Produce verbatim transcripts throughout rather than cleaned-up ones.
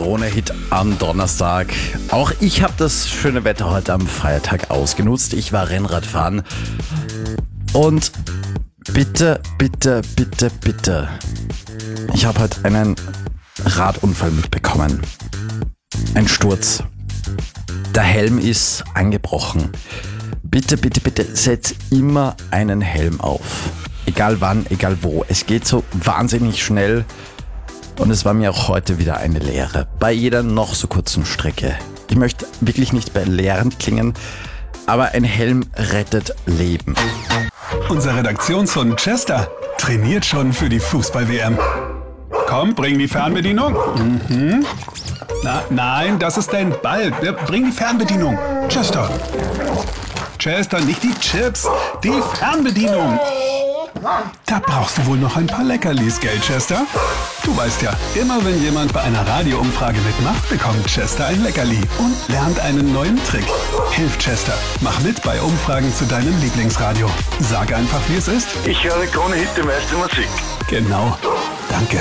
Krone-Hit am Donnerstag. Auch ich habe das schöne Wetter heute am Feiertag ausgenutzt. Ich war Rennradfahren. Und bitte, bitte, bitte, bitte. Ich habe heute einen Radunfall mitbekommen. Ein Sturz. Der Helm ist angebrochen. Bitte, bitte, bitte, setz immer einen Helm auf. Egal wann, egal wo. Es geht so wahnsinnig schnell. Und es war mir auch heute wieder eine Lehre. Bei jeder noch so kurzen Strecke. Ich möchte wirklich nicht belehrend klingen, aber ein Helm rettet Leben. Unser Redaktionshund Chester trainiert schon für die Fußball-W M. Komm, bring die Fernbedienung. Mhm. Na, nein, das ist dein Ball. Bring die Fernbedienung. Chester. Chester, nicht die Chips, die Fernbedienung. Da brauchst du wohl noch ein paar Leckerlis, gell, Chester? Du weißt ja, immer wenn jemand bei einer Radioumfrage mitmacht, bekommt Chester ein Leckerli und lernt einen neuen Trick. Hilf Chester, mach mit bei Umfragen zu deinem Lieblingsradio. Sag einfach, wie es ist. Ich höre Krone-Hit, die meiste Musik. Genau. Danke.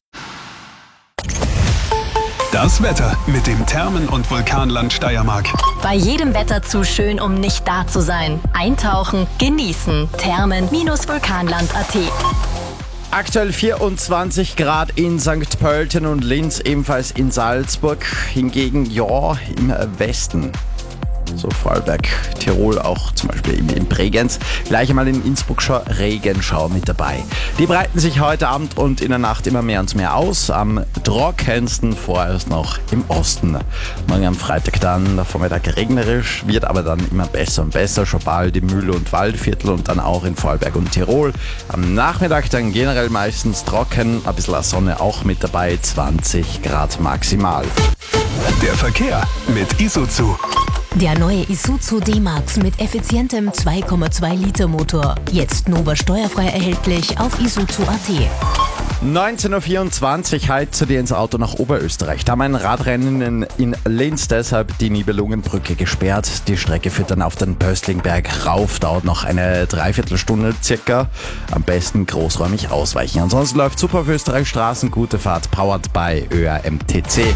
Das Wetter mit dem Thermen- und Vulkanland Steiermark. Bei jedem Wetter zu schön, um nicht da zu sein. Eintauchen, genießen. Thermen Vulkanland Punkt at. Aktuell vierundzwanzig Grad in Sankt Pölten und Linz, ebenfalls in Salzburg. Hingegen, ja, im Westen. So Vorarlberg, Tirol, auch zum Beispiel in Bregenz. Gleich einmal in Innsbruck schon Regenschauer mit dabei. Die breiten sich heute Abend und in der Nacht immer mehr und mehr aus. Am trockensten vorerst noch im Osten. Morgen am Freitag dann der Vormittag regnerisch, wird aber dann immer besser und besser. Schon bald im Mühle- und Waldviertel und dann auch in Vorarlberg und Tirol. Am Nachmittag dann generell meistens trocken, ein bisschen Sonne auch mit dabei, zwanzig Grad maximal. Der Verkehr mit Isuzu. Der neue Isuzu D-Max mit effizientem zwei Komma zwei Liter Motor. Jetzt Nova steuerfrei erhältlich auf isuzu Punkt at. neunzehn Uhr vierundzwanzig, halt zu dir ins Auto nach Oberösterreich. Da haben ein Radrennen in Linz, deshalb die Nibelungenbrücke gesperrt. Die Strecke führt dann auf den Pöstlingberg rauf, dauert noch eine Dreiviertelstunde circa. Am besten großräumig ausweichen. Ansonsten läuft super auf Österreich Straßen, gute Fahrt, powered by Ö R M T C.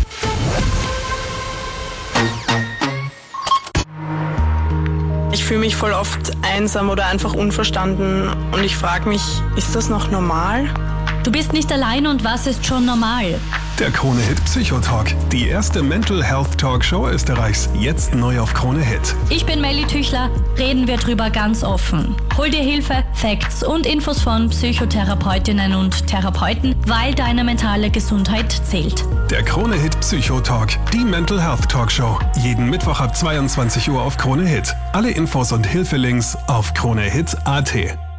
Ich fühle mich voll oft einsam oder einfach unverstanden und ich frage mich, ist das noch normal? Du bist nicht allein und was ist schon normal? Der Krone-Hit Psychotalk, die erste Mental Health Talkshow Österreichs, jetzt neu auf Krone-Hit. Ich bin Melly Tüchler, reden wir drüber ganz offen. Hol dir Hilfe, Facts und Infos von Psychotherapeutinnen und Therapeuten, weil deine mentale Gesundheit zählt. Der Krone-Hit Psychotalk, die Mental Health Talkshow, jeden Mittwoch ab zweiundzwanzig Uhr auf Krone-Hit. Alle Infos und Hilfelinks auf Kronehit Punkt at.